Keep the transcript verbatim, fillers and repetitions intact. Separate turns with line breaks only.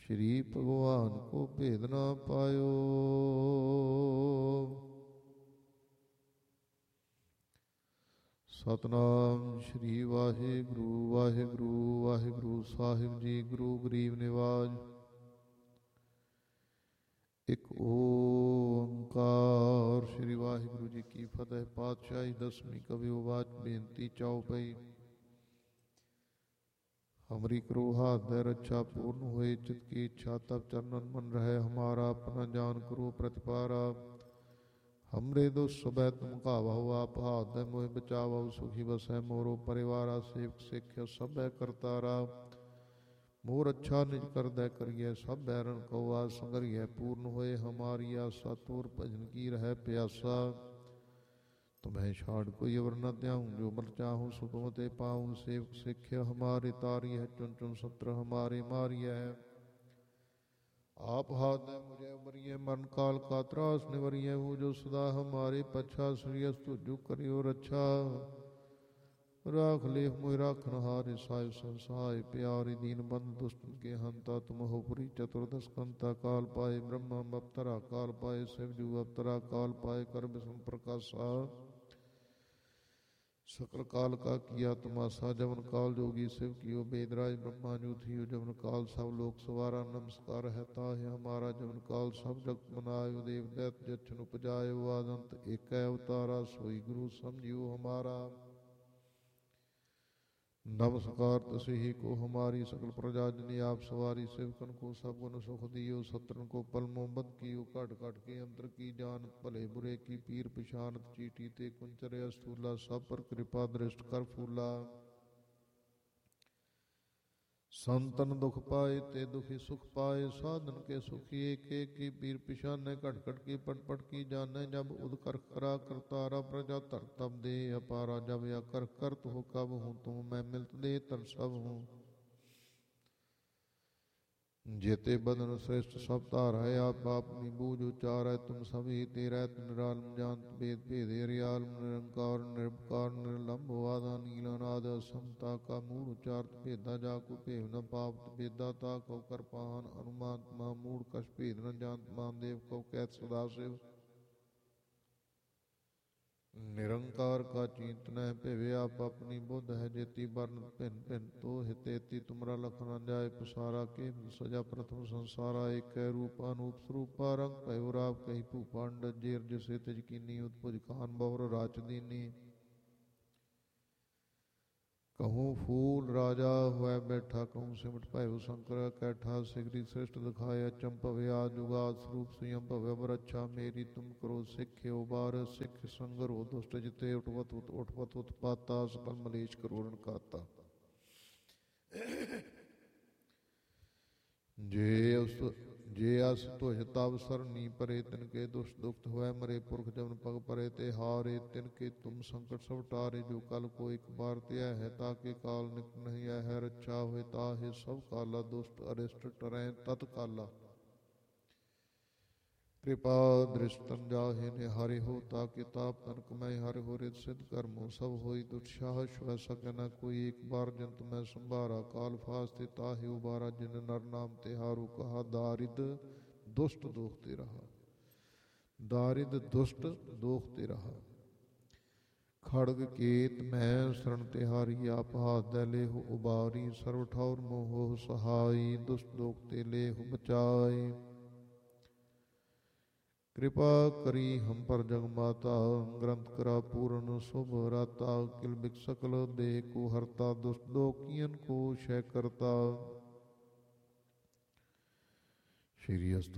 श्री भगवान को भेद ना पायो। सतनाम श्री वाहिगुरु वाहिगुरु वाहिगुरु साहिब जी। गुरु गरीब निवाज एक ओंकार। श्री वाहिगुरु जी की फतेह। पातशाही दसवीं कवि वाच बेनती चाओ पई। हमरी करो हाथ दय रक्षा पूर्ण हुए चित की इच्छा तब चरणन मन रहे हमारा। अपना जान करो प्रतिपारा। हमरे दो सुबह तुम कावहो आप हाथ दय मोह बचावो। सुखी बसै मोरो परिवारा सेवक सिख सब करतारा। मोर अच्छा निज कर दय करिए सब बैरन को आस संगरिए। पूर्ण होए हमारी आशा तोर भजन की रह प्यासा। तुम्हें छाड़ कोई अवर न त्याऊं जो मर चाहूँ सो तुम ते पाऊँ। सेवक सिख हमारे तारी है चुन चुन सत्र हमारे मारी है। आप हाथ दे मुझे उमरिए मन काल का त्रास निवरिए। हूँ जो सदा हमारे पच्छा श्रीयस तुझु करियो रक्षा। राख ले मोहि राखन हारे साय संसाय प्यारी। दीन बंद दुष्टन के हंता तुम हो पुरी चतुर्दश कंता। काल पाए ब्रह्म अवतरा काल पाए शिवजू अवतरा। काल पाए कर विष्णु प्रकाशा सकल काल का किया तुमासा। जवन काल जोगी शिव कियो बेदराज ब्रह्मा जू थियो। जवन काल सब लोक सवारा नमस्कार है ताहे हमारा। जवन काल सब जगत मनायो देव दैत जछन उपजायो। आदंत एक अवतारा सोई गुरु समझियो हमारा। नमस्कार तसे ही को हमारी सकल प्रजा जनी आप सवारी। सेवकन को सब गुण सुख दियो सत्रन को पल मोहब्बत कियो। काट काट के अंतर की जान भले बुरे की पीर पिशानत। चीटी ते कुंचर स्थूला सब पर कृपा दृष्ट कर फूला। संतन दुख पाए ते दुखी सुख पाए। साधन के सुखी एक एक की पीर पिशाने। घट घट की पट पट की जाने। जब उद कर करा करतारा प्रजा तर तब दे अपारा। जब या कर करत हो कब हूँ तुम मैं मिलत दे तर सब हूँ। जेते बदन श्रेष्ठ सब तार है आप अपनी बूझ उचार है। तुम सभी तेरा निरालम जानत भेद भेद हरियाल। निरंकार निर्विकार निर्लंब वादा नीलनाद समता का मूल उचारत। भेदा जाकु भेव न पावत भेदा ता कौ कर पान। अनुमान मा मूड कश भेद न जानत मान देव कौ कैत सदा शिव। निरंकार का चिंतन है भेवे आप अपनी बुद्ध है। जेती वर्ण भिन्न भिन्न तो हितेती तुमरा लख न जाए पसारा। के सजा प्रथम संसारा एक रूप अनूप स्वरूपा। रंग भयो राव कही भूपांड जेर जिसे तिज कीनी। उत्पुज खान बहुर राच दीनी। कहूँ फूल राजा हुआ बैठा कहूँ सिमट भयो शंकर कैठा। सिगरी श्रेष्ठ दिखाया चंपव आज जुगाद स्वरूप स्वयं भव्य वरच्छा। मेरी तुम करो सिख उबार सिख संगर हो दुष्ट जिते। उठवत उत उठवत उत्पाता सकल मलेश करोड़न काता। जे उस जे अस तुझ तब सरनी परे। तिनके दुष्ट दुख हुए मरे पुरख जमन पग परे ते हारे। तिनके तुम संकट सब टारे जो कल को एक बार त्या है। ताके काल निक नहीं है रक्षा हुए ताहे सब काला। दुष्ट अरिष्ट टरै तत्काला। कृपा दृष्टन जाहे ने हरि हो ताकि ताप तनक मैं हरि हो। रित सिद्ध कर्मो सब होई दुत्साह श्व सके न कोई। एक बार जंत मैं संभारा काल फास्ते ताहि उबारा। जिन नर नाम तिहारु कहा दारिद दुष्ट दोखते रहा। दारिद दुष्ट दोखते रहा। खड़ग केत मैं शरण तिहारी। आप हाथ दे लेहु उबारी। सर्व ठौर मोह सहाई दुष्ट दोखते लेहु बचाई। कृपा करी हम पर जग माता। ग्रंथ करा पूर्ण शुभ राता। किल बिक सकल दे को हरता। दुष्ट दोखियन को क्षय करता। श्री अस्तु